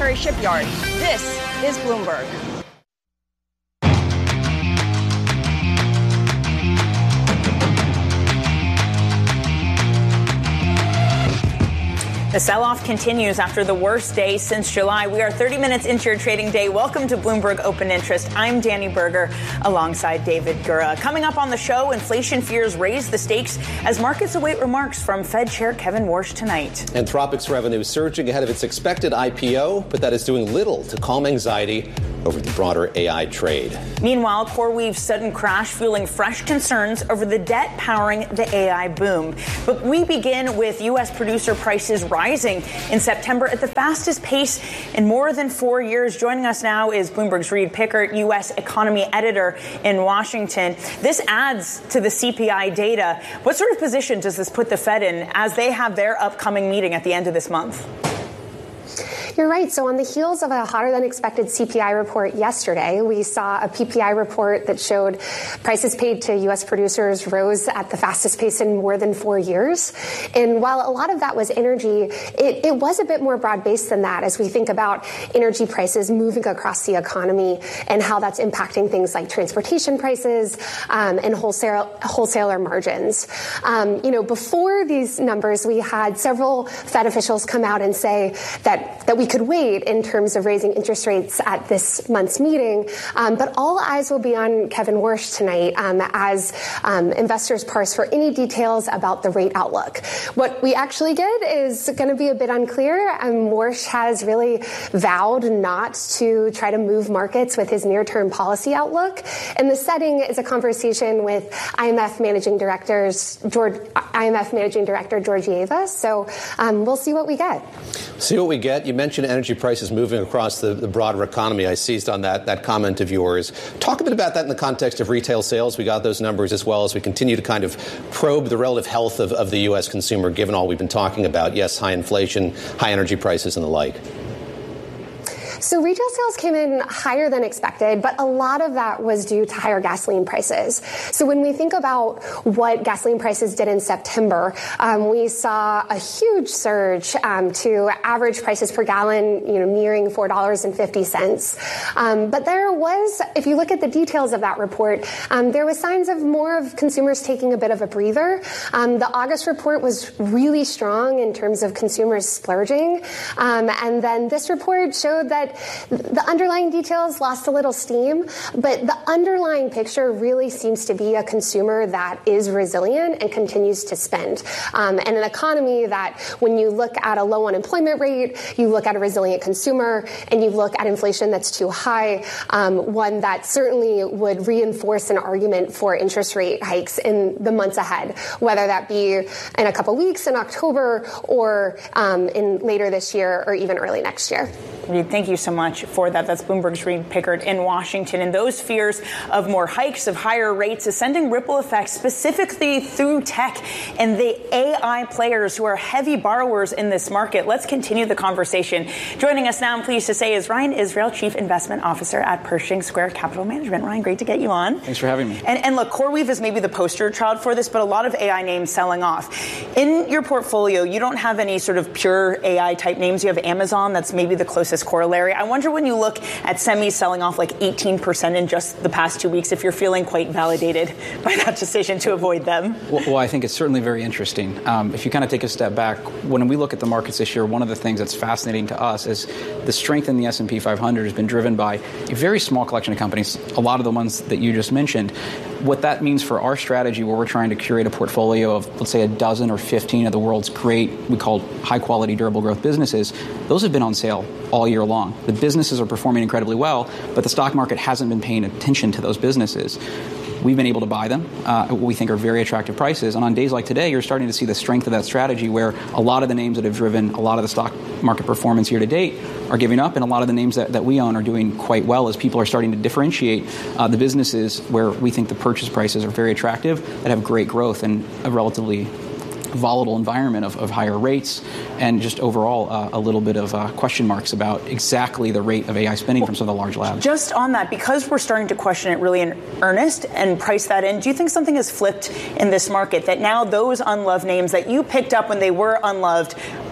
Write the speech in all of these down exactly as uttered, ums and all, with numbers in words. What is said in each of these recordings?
Salisbury Shipyard. This is Bloomberg. The sell-off continues after the worst day since July. We are thirty minutes into your trading day. Welcome to Bloomberg Open Interest. I'm Danny Berger alongside David Gura. Coming up on the show, inflation fears raise the stakes as markets await remarks from Fed Chair Kevin Warsh tonight. Anthropic's revenue surging ahead of its expected I P O, but that is doing little to calm anxiety over the broader A I trade. Meanwhile, CoreWeave's sudden crash fueling fresh concerns over the debt powering the A I boom. But we begin with U S producer prices rising in September at the fastest pace in more than four years. Joining us now is Bloomberg's Reed Pickert, U S economy editor in Washington. This adds to the C P I data. What sort of position does this put the Fed in as they have their upcoming meeting at the end of this month? You're right. So on the heels of a hotter than expected C P I report yesterday, we saw a P P I report that showed prices paid to U S producers rose at the fastest pace in more than four years. And while a lot of that was energy, it, it was a bit more broad-based than that as we think about energy prices moving across the economy and how that's impacting things like transportation prices um, and wholesale, wholesaler margins. Um, you know, before these numbers, we had several Fed officials come out and say that, that we could wait in terms of raising interest rates at this month's meeting. Um, but all eyes will be on Kevin Warsh tonight um, as um, investors parse for any details about the rate outlook. What we actually get is going to be a bit unclear. Um, Warsh has really vowed not to try to move markets with his near-term policy outlook. And the setting is a conversation with I M F Managing Directors, George, I M F Managing Director Georgieva. So um, we'll see what we get. See what we get. You mentioned energy prices moving across the, the broader economy. I seized on that, that comment of yours. Talk a bit about that in the context of retail sales. We got those numbers as well as we continue to kind of probe the relative health of, of the U S consumer, given all we've been talking about. Yes, high inflation, high energy prices and the like. So retail sales came in higher than expected, but a lot of that was due to higher gasoline prices. So when we think about what gasoline prices did in September, um, we saw a huge surge um, to average prices per gallon, you know, nearing four dollars and fifty cents. Um, but there was, if you look at the details of that report, um, there was signs of more of consumers taking a bit of a breather. Um, the August report was really strong in terms of consumers splurging. Um, and then this report showed that the underlying details lost a little steam, but the underlying picture really seems to be a consumer that is resilient and continues to spend. Um, and an economy that, when you look at a low unemployment rate, you look at a resilient consumer, and you look at inflation that's too high, um, one that certainly would reinforce an argument for interest rate hikes in the months ahead, whether that be in a couple weeks in October or um, in later this year or even early next year. Reed, thank you so much for that. That's Bloomberg's Reed Pickert in Washington. And those fears of more hikes, of higher rates, is sending ripple effects specifically through tech and the A I players who are heavy borrowers in this market. Let's continue the conversation. Joining us now, I'm pleased to say, is Ryan Israel, Chief Investment Officer at Pershing Square Capital Management. Ryan, great to get you on. Thanks for having me. And, and look, CoreWeave is maybe the poster child for this, but a lot of A I names selling off. In your portfolio, you don't have any sort of pure A I type names. You have Amazon. That's maybe the closest corollary. I wonder, when you look at semis selling off like eighteen percent in just the past two weeks, if you're feeling quite validated by that decision to avoid them. Well, well I think it's certainly very interesting. Um, if you kind of take a step back, when we look at the markets this year, one of the things that's fascinating to us is the strength in the S and P five hundred has been driven by a very small collection of companies, a lot of the ones that you just mentioned. What that means for our strategy, where we're trying to curate a portfolio of, let's say, a dozen or fifteen of the world's great, we call high-quality, durable growth businesses, those have been on sale all year long. The businesses are performing incredibly well, but the stock market hasn't been paying attention to those businesses. We've been able to buy them uh, at what we think are very attractive prices. And on days like today, you're starting to see the strength of that strategy, where a lot of the names that have driven a lot of the stock market performance year to date are giving up, and a lot of the names that, that we own are doing quite well as people are starting to differentiate uh, the businesses where we think the purchase prices are very attractive, that have great growth and a relatively volatile environment of, of higher rates, and just overall uh, a little bit of uh, question marks about exactly the rate of A I spending well, from some of the large labs. Just on that, because we're starting to question it really in earnest and price that in, do you think something has flipped in this market, that now those unloved names that you picked up when they were unloved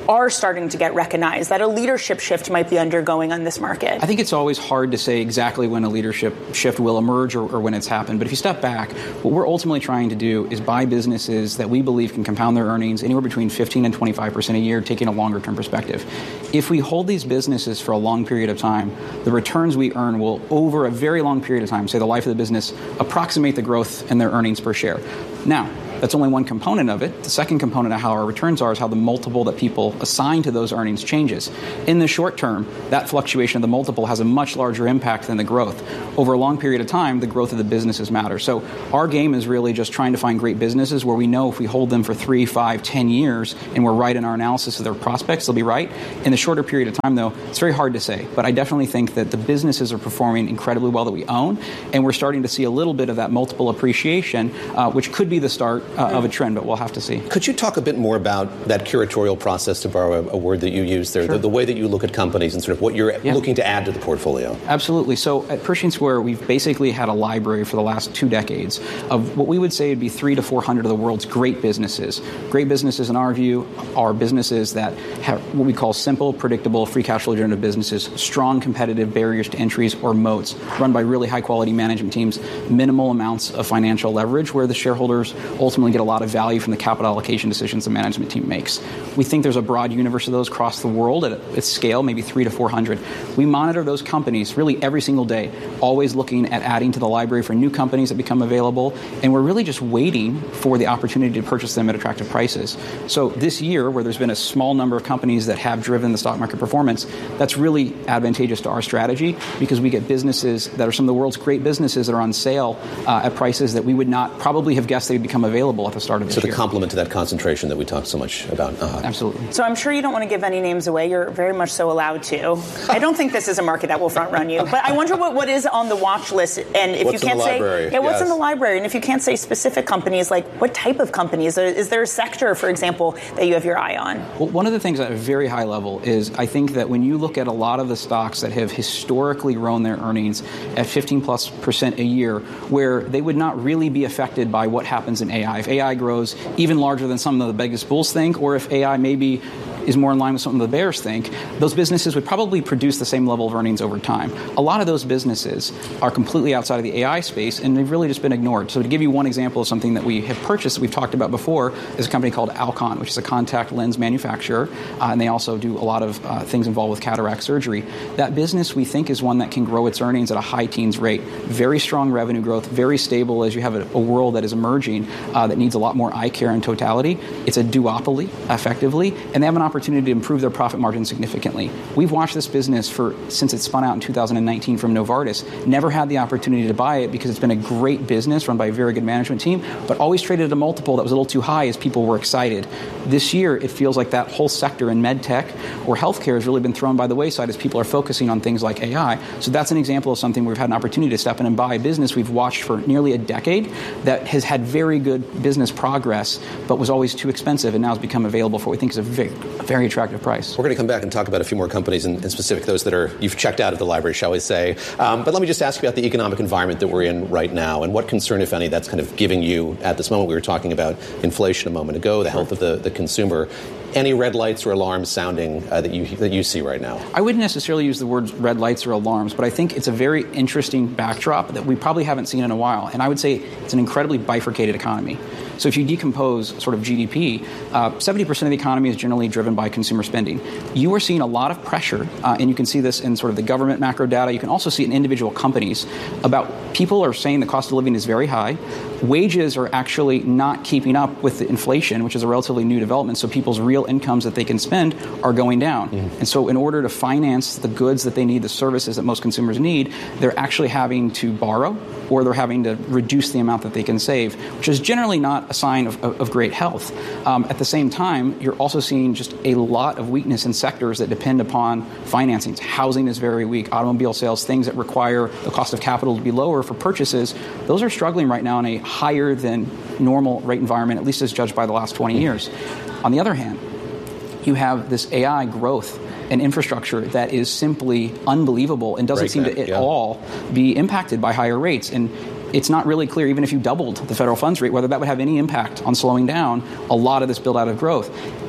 are starting to get recognized, that a leadership shift might be undergoing on this market? I think it's always hard to say exactly when a leadership shift will emerge or, or when it's happened. But if you step back, what we're ultimately trying to do is buy businesses that we believe can compound their earnings anywhere between fifteen and twenty-five percent a year, taking a longer term perspective. If we hold these businesses for a long period of time, the returns we earn will, over a very long period of time, say the life of the business, approximate the growth in their earnings per share. Now, that's only one component of it. The second component of how our returns are is how the multiple that people assign to those earnings changes. In the short term, that fluctuation of the multiple has a much larger impact than the growth. Over a long period of time, the growth of the businesses matters. So our game is really just trying to find great businesses where we know if we hold them for three, five, ten years and we're right in our analysis of their prospects, they'll be right. In the shorter period of time, though, it's very hard to say. But I definitely think that the businesses are performing incredibly well that we own, and we're starting to see a little bit of that multiple appreciation, uh, which could be the start Uh, of a trend, but we'll have to see. Could you talk a bit more about that curatorial process, to borrow a, a word that you used there, sure. the, the way that you look at companies and sort of what you're yeah. looking to add to the portfolio? Absolutely. So at Pershing Square, we've basically had a library for the last two decades of what we would say would be three to four hundred of the world's great businesses. Great businesses, in our view, are businesses that have what we call simple, predictable, free cash flow generative businesses, strong competitive barriers to entries or moats, run by really high-quality management teams, minimal amounts of financial leverage, where the shareholders ultimately get a lot of value from the capital allocation decisions the management team makes. We think there's a broad universe of those across the world at a scale, maybe three to four hundred. We monitor those companies really every single day, always looking at adding to the library for new companies that become available, and we're really just waiting for the opportunity to purchase them at attractive prices. So this year, where there's been a small number of companies that have driven the stock market performance, that's really advantageous to our strategy because we get businesses that are some of the world's great businesses that are on sale uh, at prices that we would not probably have guessed they'd become available at the start of this year. So year. the complement to that concentration that we talked so much about. Uh, Absolutely. So I'm sure you don't want to give any names away. You're very much so allowed to. I don't think this is a market that will front run you. But I wonder what, what is on the watch list. And if what's you can't say, library? yeah, what's yes. in the library? And if you can't say specific companies, like what type of companies? Is there a sector, for example, that you have your eye on? Well, one of the things at a very high level is I think that when you look at a lot of the stocks that have historically grown their earnings at fifteen plus percent a year, where they would not really be affected by what happens in A I. If A I grows even larger than some of the biggest bulls think, or if A I maybe is more in line with something the bears think, those businesses would probably produce the same level of earnings over time. A lot of those businesses are completely outside of the A I space, and they've really just been ignored. So to give you one example of something that we have purchased that we've talked about before is a company called Alcon, which is a contact lens manufacturer, uh, and they also do a lot of uh, things involved with cataract surgery. That business, we think, is one that can grow its earnings at a high teens rate. Very strong revenue growth, very stable as you have a, a world that is emerging uh, that needs a lot more eye care in totality. It's a duopoly, effectively, and they have an opportunity to improve their profit margin significantly. We've watched this business for since it spun out in two thousand nineteen from Novartis, never had the opportunity to buy it because it's been a great business run by a very good management team, but always traded at a multiple that was a little too high as people were excited. This year, it feels like that whole sector in med tech or healthcare has really been thrown by the wayside as people are focusing on things like A I. So that's an example of something where we've had an opportunity to step in and buy a business we've watched for nearly a decade that has had very good business progress, but was always too expensive and now has become available for what we think is a very, very attractive price. We're going to come back and talk about a few more companies in, in specific, those that are you've checked out of the library, shall we say. Um, but let me just ask you about the economic environment that we're in right now and what concern, if any, that's kind of giving you at this moment. We were talking about inflation a moment ago, the health of the, the consumer. Any red lights or alarms sounding uh, that you that you see right now? I wouldn't necessarily use the words red lights or alarms, but I think it's a very interesting backdrop that we probably haven't seen in a while. And I would say it's an incredibly bifurcated economy. So if you decompose sort of G D P, uh, seventy percent of the economy is generally driven by consumer spending. You are seeing a lot of pressure, uh, and you can see this in sort of the government macro data. You can also see it in individual companies about people are saying the cost of living is very high. Wages are actually not keeping up with the inflation, which is a relatively new development, so people's real incomes that they can spend are going down. Mm-hmm. And so in order to finance the goods that they need, the services that most consumers need, they're actually having to borrow or they're having to reduce the amount that they can save, which is generally not a sign of, of, of great health. Um, at the same time, you're also seeing just a lot of weakness in sectors that depend upon financing. Housing is very weak. Automobile sales, things that require the cost of capital to be lower for purchases, those are struggling right now in a higher than normal rate environment, at least as judged by the last twenty years. On the other hand, you have this A I growth and infrastructure that is simply unbelievable and doesn't seem to at yeah. all be impacted by higher rates. And it's not really clear, even if you doubled the federal funds rate, whether that would have any impact on slowing down a lot of this build-out of growth.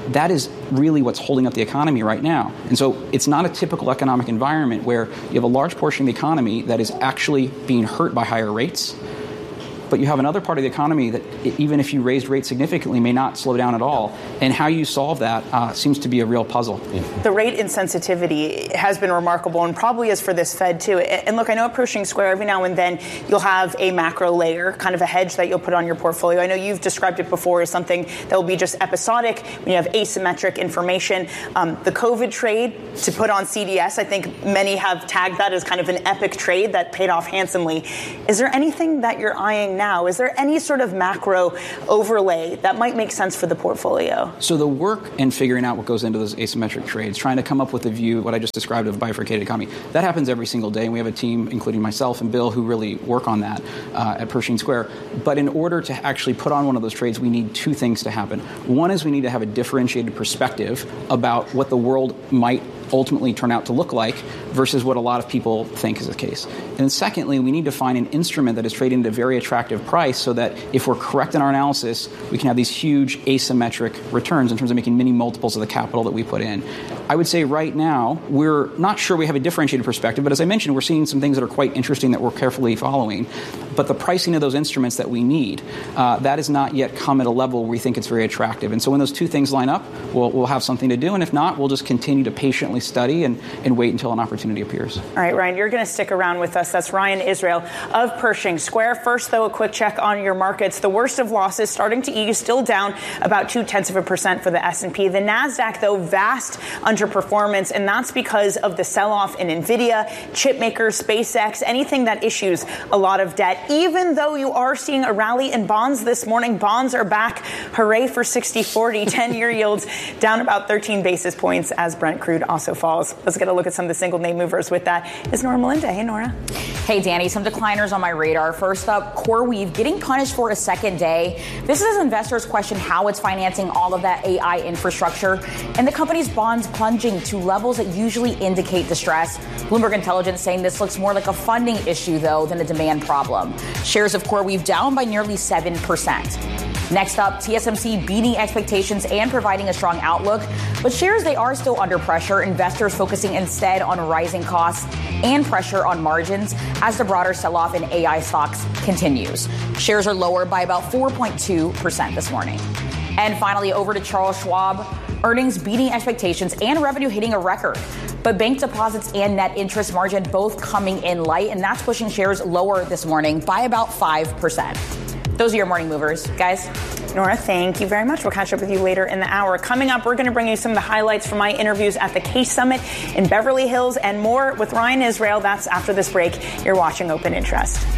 that is really what's holding up the economy right now. And so it's not a typical economic environment where you have a large portion of the economy that is actually being hurt by higher rates, but you have another part of the economy that, even if you raised rates significantly, may not slow down at all. And how you solve that uh, seems to be a real puzzle. The rate insensitivity has been remarkable, and probably is for this Fed, too. And look, I know at Pershing Square, every now and then you'll have a macro layer, kind of a hedge that you'll put on your portfolio. I know you've described it before as something that will be just episodic when you have asymmetric information. Um, the COVID trade to put on C D S, I think many have tagged that as kind of an epic trade that paid off handsomely. Is there anything that you're eyeing now? Is there any sort of macro overlay that might make sense for the portfolio? So the work in figuring out what goes into those asymmetric trades, trying to come up with a view, what I just described of a bifurcated economy, that happens every single day. And we have a team, including myself and Bill, who really work on that uh, at Pershing Square. But in order to actually put on one of those trades, we need two things to happen. One is we need to have a differentiated perspective about what the world might ultimately turn out to look like versus what a lot of people think is the case. And then secondly, we need to find an instrument that is trading at a very attractive price so that if we're correct in our analysis, we can have these huge asymmetric returns in terms of making many multiples of the capital that we put in. I would say right now, we're not sure we have a differentiated perspective, but as I mentioned, we're seeing some things that are quite interesting that we're carefully following. But the pricing of those instruments that we need, uh, that has not yet come at a level where we think it's very attractive. And so when those two things line up, we'll, we'll have something to do. And if not, we'll just continue to patiently study and, and wait until an opportunity appears. All right, Ryan, you're going to stick around with us. That's Ryan Israel of Pershing Square. First, though, a quick check on your markets. The worst of losses starting to ease, still down about two-tenths of a percent for the S and P. The NASDAQ, though, vast underperformance, and that's because of the sell-off in NVIDIA, chip makers, SpaceX, anything that issues a lot of debt. Even though you are seeing a rally in bonds this morning, bonds are back. Hooray for sixty forty. ten-year yields down about thirteen basis points as Brent crude also falls. Let's get a look at some of the single name movers. With that is Nora Melinda. Hey, Nora. Hey, Danny. Some decliners on my radar. First up, CoreWeave getting punished for a second day. This is as investors question how it's financing all of that A I infrastructure, and the company's bonds plunging to levels that usually indicate distress. Bloomberg Intelligence saying this looks more like a funding issue, though, than a demand problem. Shares of CoreWeave down by nearly seven percent. Next up, T S M C beating expectations and providing a strong outlook, but shares they are still under pressure, investors focusing instead on rising costs and pressure on margins as the broader sell-off in A I stocks continues. Shares are lower by about four point two percent this morning. And finally, over to Charles Schwab, earnings beating expectations and revenue hitting a record. But bank deposits and net interest margin both coming in light, and that's pushing shares lower this morning by about five percent. Those are your morning movers, guys. Nora, thank you very much. We'll catch up with you later in the hour. Coming up, we're going to bring you some of the highlights from my interviews at the Case Summit in Beverly Hills and more with Ryan Israel. That's after this break. You're watching Open Interest.